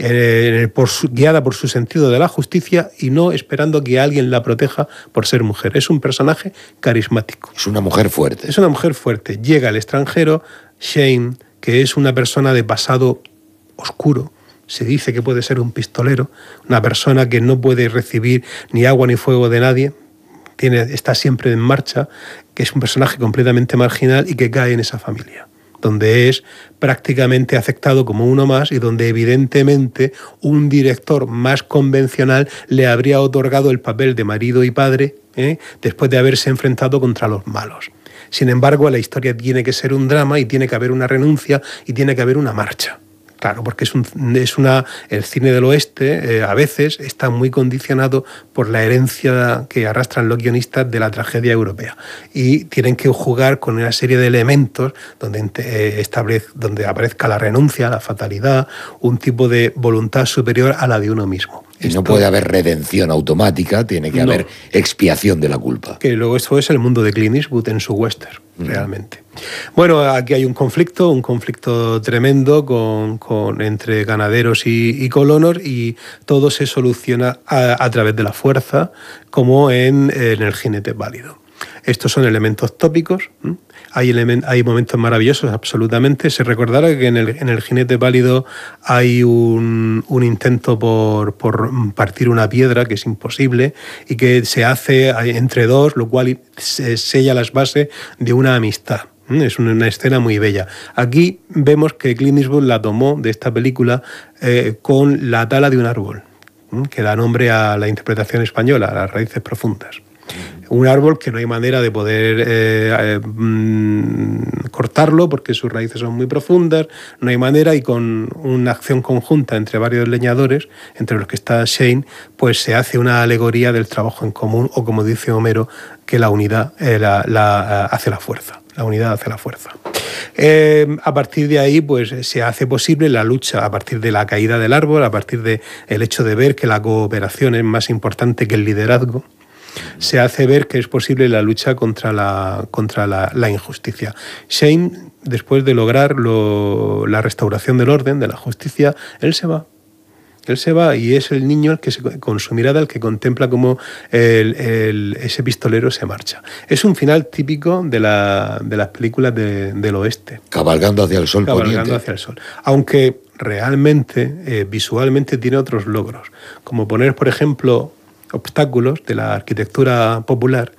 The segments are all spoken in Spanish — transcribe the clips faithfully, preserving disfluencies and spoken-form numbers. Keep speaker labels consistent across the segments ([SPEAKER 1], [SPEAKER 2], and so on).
[SPEAKER 1] eh, por su, guiada por su sentido de la justicia y no esperando que alguien la proteja por ser mujer. Es un personaje carismático.
[SPEAKER 2] Es una mujer fuerte.
[SPEAKER 1] Es una mujer fuerte. Llega al extranjero, Shane, que es una persona de pasado oscuro. Se dice que puede ser un pistolero, una persona que no puede recibir ni agua ni fuego de nadie, tiene, está siempre en marcha, que es un personaje completamente marginal y que cae en esa familia, donde es prácticamente aceptado como uno más y donde evidentemente un director más convencional le habría otorgado el papel de marido y padre, ¿eh? después de haberse enfrentado contra los malos. Sin embargo, la historia tiene que ser un drama y tiene que haber una renuncia y tiene que haber una marcha. Claro, porque es, un, es una, el cine del oeste eh, a veces está muy condicionado por la herencia que arrastran los guionistas de la tragedia europea y tienen que jugar con una serie de elementos donde, eh, establez, donde aparezca la renuncia, la fatalidad, un tipo de voluntad superior a la de uno mismo.
[SPEAKER 2] Y no puede haber redención automática, tiene que no. haber expiación de la culpa.
[SPEAKER 1] Que luego esto es el mundo de Clint Eastwood en su western, mm. realmente. Bueno, aquí hay un conflicto, un conflicto tremendo con, con, entre ganaderos y, y colonos y todo se soluciona a, a través de la fuerza, como en, en El jinete pálido. Estos son elementos tópicos, ¿eh? hay, element, hay momentos maravillosos, absolutamente. Se recordará que en el, en el jinete pálido hay un, un intento por, por partir una piedra, que es imposible, y que se hace entre dos, lo cual se sella las bases de una amistad. Es una escena muy bella. Aquí vemos que Clint Eastwood la tomó de esta película eh, con la tala de un árbol, ¿eh? que da nombre a la interpretación española, a las raíces profundas. Un árbol que no hay manera de poder eh, eh, mm, cortarlo porque sus raíces son muy profundas, no hay manera, y con una acción conjunta entre varios leñadores, entre los que está Shane, pues se hace una alegoría del trabajo en común, o como dice Homero, que la unidad eh, la, la, hace la fuerza. La unidad hace la fuerza. Eh, a partir de ahí, pues se hace posible la lucha, a partir de la caída del árbol, a partir del hecho de ver que la cooperación es más importante que el liderazgo. Se hace ver que es posible la lucha contra la, contra la, la injusticia. Shane, después de lograr lo, la restauración del orden, de la justicia, él se va. Él se va y es el niño el que se, con su mirada el que contempla cómo el, el, ese pistolero se marcha. Es un final típico de, la, de las películas de, del oeste.
[SPEAKER 2] Cabalgando hacia el sol
[SPEAKER 1] Cabalgando
[SPEAKER 2] poniente.
[SPEAKER 1] hacia el sol. Aunque realmente, eh, visualmente tiene otros logros. Como poner, por ejemplo, obstáculos de la arquitectura popular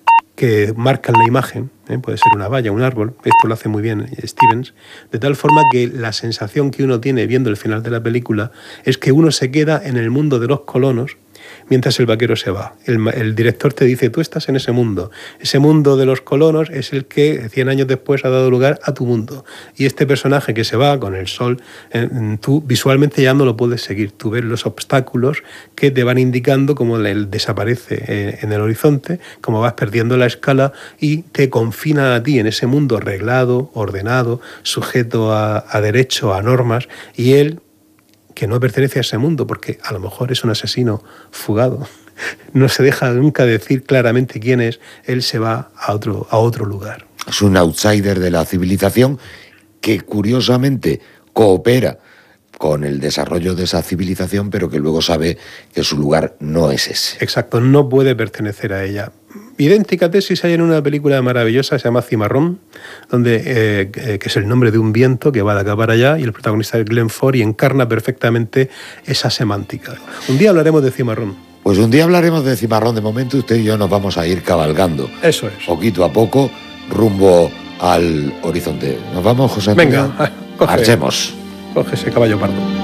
[SPEAKER 1] que marcan la imagen, ¿eh? puede ser una valla, un árbol, esto lo hace muy bien Stevens, de tal forma que la sensación que uno tiene viendo el final de la película es que uno se queda en el mundo de los colonos mientras el vaquero se va. El, el director te dice, tú estás en ese mundo. Ese mundo de los colonos es el que cien años después ha dado lugar a tu mundo. Y este personaje que se va con el sol, eh, tú visualmente ya no lo puedes seguir. Tú ves los obstáculos que te van indicando cómo él desaparece eh, en el horizonte, cómo vas perdiendo la escala y te confina a ti en ese mundo reglado, ordenado, sujeto a, a derecho, a normas, y él, que no pertenece a ese mundo, porque a lo mejor es un asesino fugado, no se deja nunca decir claramente quién es, él se va a otro, a otro lugar.
[SPEAKER 2] Es un outsider de la civilización que curiosamente coopera con el desarrollo de esa civilización, pero que luego sabe que su lugar no es ese.
[SPEAKER 1] Exacto, no puede pertenecer a ella. Idéntica tesis hay en una película maravillosa, se llama Cimarrón, donde, eh, que es el nombre de un viento que va de acá para allá, y el protagonista es Glenn Ford, y encarna perfectamente esa semántica. Un día hablaremos de Cimarrón.
[SPEAKER 2] Pues un día hablaremos de Cimarrón. De momento usted y yo nos vamos a ir cabalgando.
[SPEAKER 1] Eso es.
[SPEAKER 2] Poquito a poco, rumbo al horizonte. ¿Nos vamos, José Antonio?
[SPEAKER 1] Venga, coge,
[SPEAKER 2] marchemos.
[SPEAKER 1] Coge ese caballo pardo.